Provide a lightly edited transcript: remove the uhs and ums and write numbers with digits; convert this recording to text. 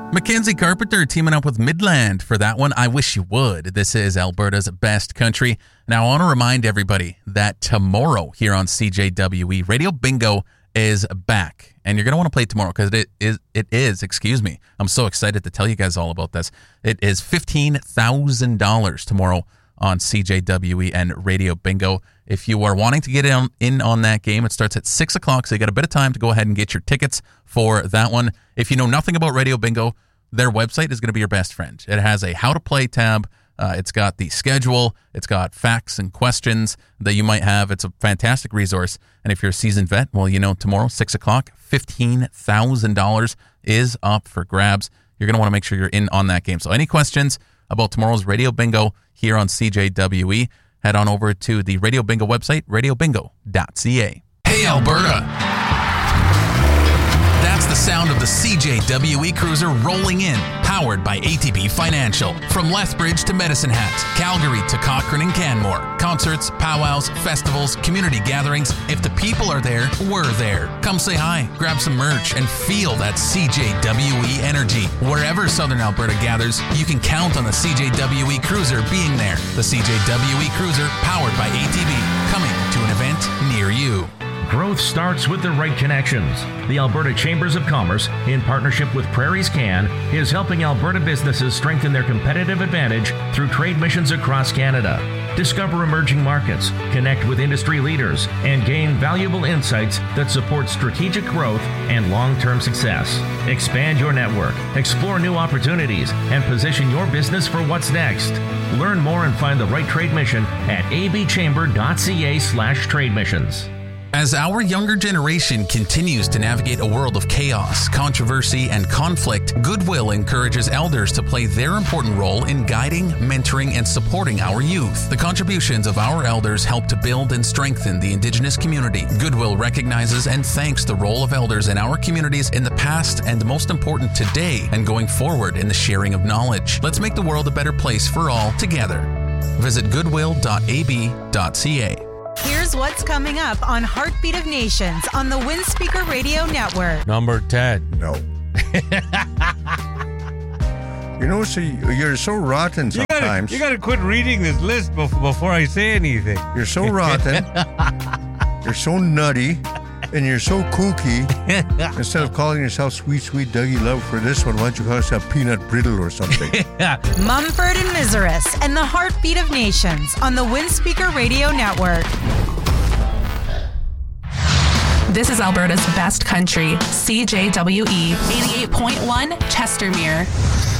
Mackenzie Carpenter teaming up with Midland for that one. I Wish You Would. This is Alberta's Best Country. Now, I want to remind everybody that tomorrow here on CJWE, Radio Bingo is back. And you're going to want to play it tomorrow because it is, I'm so excited to tell you guys all about this. It is $15,000 tomorrow on CJWE and Radio Bingo. If you are wanting to get in on that game, it starts at 6 o'clock, so you got a bit of time to go ahead and get your tickets for that one. If you know nothing about Radio Bingo, their website is going to be your best friend. It has a how to play tab. It's got the schedule. It's got facts and questions that you might have. It's a fantastic resource. And if you're a seasoned vet, well, you know, tomorrow, 6 o'clock, $15,000 is up for grabs. You're going to want to make sure you're in on that game. So any questions about tomorrow's Radio Bingo here on CJWE, head on over to the Radio Bingo website, radiobingo.ca. Hey, Alberta! That's the sound of the CJWE Cruiser rolling in, powered by ATB Financial. From Lethbridge to Medicine Hat, Calgary to Cochrane and Canmore. Concerts, powwows, festivals, community gatherings. If the people are there, we're there. Come say hi, grab some merch, and feel that CJWE energy. Wherever Southern Alberta gathers, you can count on the CJWE Cruiser being there. The CJWE Cruiser, powered by ATB, coming to an event near you. Growth starts with the right connections. The Alberta Chambers of Commerce, in partnership with Prairie's Can, is helping Alberta businesses strengthen their competitive advantage through trade missions across Canada. Discover emerging markets, connect with industry leaders, and gain valuable insights that support strategic growth and long-term success. Expand your network, explore new opportunities, and position your business for what's next. Learn more and find the right trade mission at abchamber.ca/trade missions. As our younger generation continues to navigate a world of chaos, controversy, and conflict, Goodwill encourages elders to play their important role in guiding, mentoring, and supporting our youth. The contributions of our elders help to build and strengthen the Indigenous community. Goodwill recognizes and thanks the role of elders in our communities in the past and, most important, today and going forward in the sharing of knowledge. Let's make the world a better place for all together. Visit goodwill.ab.ca. Here's what's coming up on Heartbeat of Nations on the Windspeaker Radio Network. Number 10. No. You know, so you're so rotten sometimes. You gotta quit reading this list before I say anything. You're so rotten. You're so nutty. And you're so kooky. Instead of calling yourself Sweet Dougie Love for this one, why don't you call yourself Peanut Brittle or something? Mumford and Miseris and the Heartbeat of Nations on the Windspeaker Radio Network. This is Alberta's Best Country, CJWE 88.1 Chestermere.